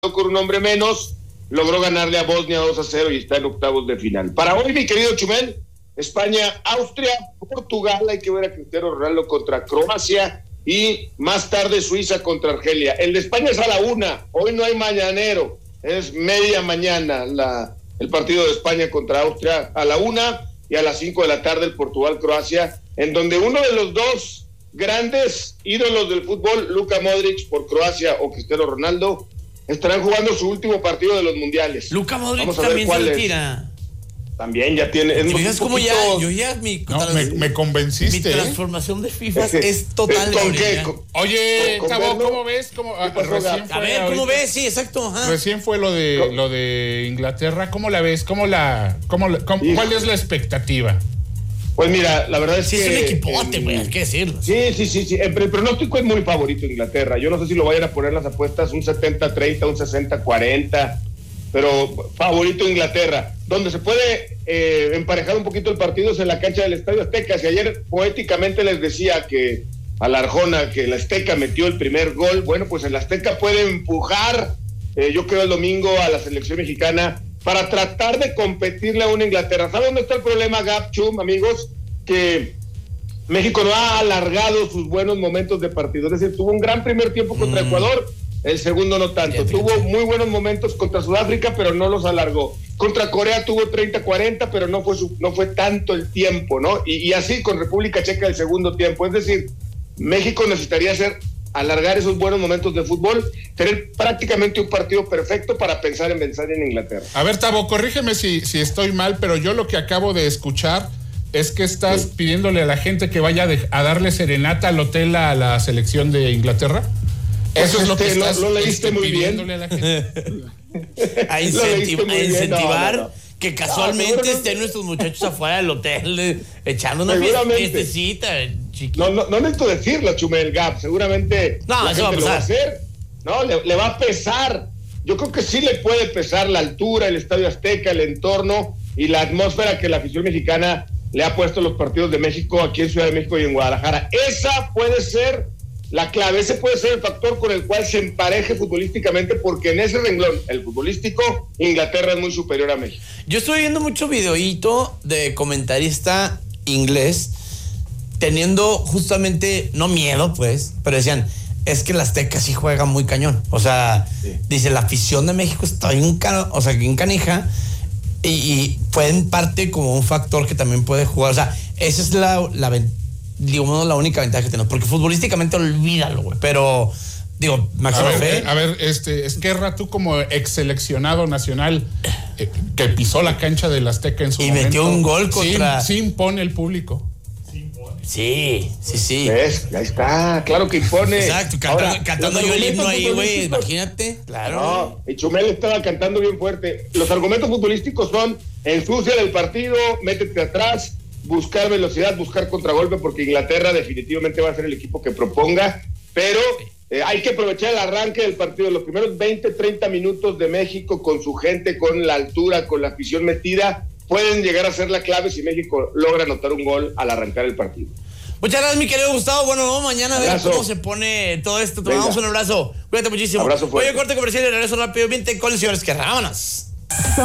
con un hombre menos, logró ganarle a Bosnia 2-0 y está en octavos de final. Para hoy, mi querido Chumel, España, Austria, Portugal, hay que ver a Cristiano Ronaldo contra Croacia y más tarde Suiza contra Argelia. El de España es a la 1, hoy no hay mañanero, es media mañana el partido de España contra Austria a la 1 y a las 5 de la tarde el Portugal-Croacia, en donde uno de los dos grandes ídolos del fútbol, Luka Modric por Croacia o Cristiano Ronaldo, estarán jugando su último partido de los mundiales. Luka Modric también se retira. También ya tiene. Es como me convenciste. Mi transformación de FIFA es total. ¿Con qué? Oye, Tabo, ¿cómo ves? ¿Cómo ves? Sí, exacto. Ajá. Recién fue lo de Inglaterra. ¿Cómo la ves? ¿Cuál es la expectativa? Pues mira, la verdad es que... es un equipote, güey, hay que decirlo. Sí. El pronóstico es muy favorito Inglaterra. Yo no sé si lo vayan a poner las apuestas un 70-30, un 60-40, pero favorito Inglaterra. Donde se puede emparejar un poquito el partido es en la cancha del Estadio Azteca. Si ayer poéticamente les decía que a la Arjona que el Azteca metió el primer gol, bueno, pues el Azteca puede empujar, yo creo el domingo, a la selección mexicana para tratar de competirle a una Inglaterra. ¿Sabe dónde está el problema, Gab, Chum, amigos? Que México no ha alargado sus buenos momentos de partido. Es decir, tuvo un gran primer tiempo contra Ecuador, el segundo no tanto. Tuvo muy buenos momentos contra Sudáfrica, pero no los alargó. Contra Corea tuvo 30-40, pero no fue tanto el tiempo, ¿no? Y así con República Checa el segundo tiempo. Es decir, México necesitaría alargar esos buenos momentos de fútbol, tener prácticamente un partido perfecto para pensar en vencer en Inglaterra. A ver, Tabo, corrígeme si estoy mal, pero yo lo que acabo de escuchar es que estás pidiéndole a la gente que vaya a darle serenata al hotel a la selección de Inglaterra. Eso es lo que estás lo leíste muy pidiéndole bien. A la gente. A incentivar no. Que casualmente estén nuestros muchachos afuera del hotel echando una fiestecita. No necesito decirlo, Chumel, Gab, seguramente la gente lo va a hacer, ¿no? Le va a pesar. Yo creo que sí le puede pesar la altura, el Estadio Azteca, el entorno y la atmósfera que la afición mexicana le ha puesto a los partidos de México aquí en Ciudad de México y en Guadalajara. Esa puede ser la clave, ese puede ser el factor con el cual se empareje futbolísticamente, porque en ese renglón, el futbolístico, Inglaterra es muy superior a México. Yo estoy viendo mucho videíto de comentarista inglés teniendo justamente, no miedo pues, pero decían, es que el Azteca sí juega muy cañón. O sea, dice, la afición de México está bien canija y fue en parte como un factor que también puede jugar. O sea, esa es la única ventaja que tenemos, porque futbolísticamente olvídalo, güey, pero máxima fe. A ver, Esquerra, tú como ex seleccionado nacional que pisó la cancha del Azteca en su momento. Y metió un gol contra... Sí impone el público. Sí. ¿Ves? Ahí está, claro que impone. Exacto, cantando yo el himno ahí, güey, imagínate. Claro. No, y Chumel estaba cantando bien fuerte. Los argumentos futbolísticos son: ensucia el partido, métete atrás, buscar velocidad, buscar contragolpe, porque Inglaterra definitivamente va a ser el equipo que proponga, pero hay que aprovechar el arranque del partido, los primeros 20-30 minutos de México con su gente, con la altura, con la afición metida, pueden llegar a ser la clave si México logra anotar un gol al arrancar el partido. Muchas gracias, mi querido Gustavo. Bueno, vamos mañana a ver cómo se pone todo esto. Te mandamos un abrazo. Cuídate muchísimo. Abrazo fuerte. Oye, corte comercial y regreso rápido. Vente con el señor Esquerra. Vámonos.